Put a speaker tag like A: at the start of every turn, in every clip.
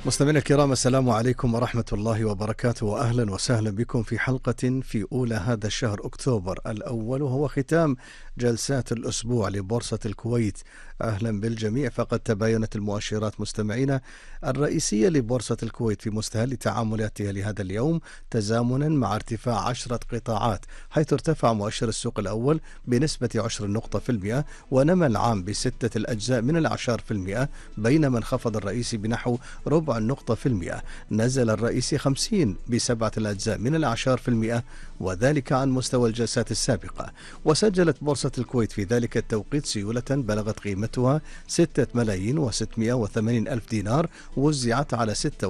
A: مستمعينا الكرام، السلام عليكم ورحمة الله وبركاته، وأهلا وسهلا بكم في حلقة في أولى هذا الشهر أكتوبر الأول، وهو ختام جلسات الأسبوع لبورصة الكويت. أهلا بالجميع. فقد تباينت المؤشرات مستمعينا الرئيسية لبورصة الكويت في مستهل تعاملاتها لهذا اليوم تزامنا مع ارتفاع 10 قطاعات، حيث ارتفع مؤشر السوق الأول بنسبة 10 نقطة في المئة، ونما العام بستة الأجزاء من الأعشار في المئة، بينما انخفض الرئيسي بنحو ربع النقطة في المئة. نزل الرئيسي 50 بسبعة الأجزاء من الأعشار في المئة، وذلك عن مستوى الجلسات السابقة. وسجلت بورصة الكويت في ذلك التوقيت سيولة بلغت قيمتها 6,680,000 دينار، وزعت على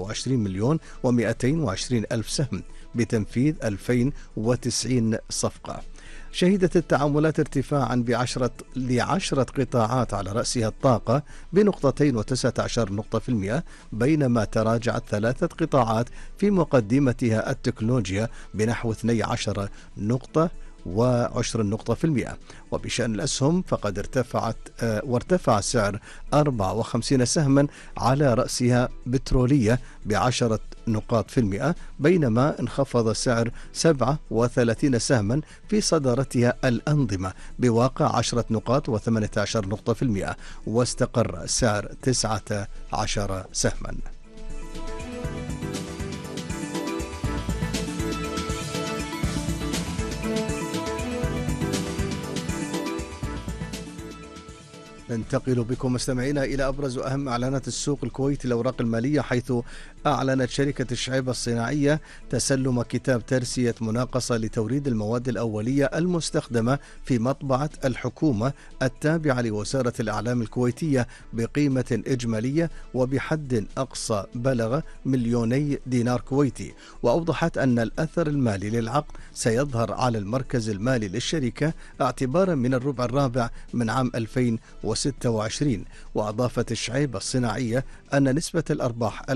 A: 26,220,000 سهم بتنفيذ 2090 صفقة. شهدت التعاملات ارتفاعا ل10 قطاعات على رأسها الطاقة بنقطتين و19 نقطة في المئة، بينما تراجعت 3 قطاعات في مقدمتها التكنولوجيا بنحو 12 نقطة و20 نقطة في المئة. وبشأن الأسهم فقد وارتفع سعر 54 سهما على رأسها بترولية ب10 نقاط في المئة، بينما انخفض سعر 37 سهما في صدارتها الأنظمة بواقع 10 نقاط و18 نقطة في المئة، واستقر سعر 19 سهما. ننتقل بكم مستمعينا إلى أبرز وأهم إعلانات السوق الكويتي الأوراق المالية، حيث أعلنت شركة الشعيبة الصناعية تسلم كتاب ترسية مناقصة لتوريد المواد الأولية المستخدمة في مطبعة الحكومة التابعة لوزارة الإعلام الكويتية بقيمة إجمالية وبحد أقصى بلغ 2,000,000 دينار كويتي. وأوضحت أن الأثر المالي للعقد سيظهر على المركز المالي للشركة اعتبارا من الربع الرابع من عام 2026. وأضافت الشعيبة الصناعية أن نسبة الأرباح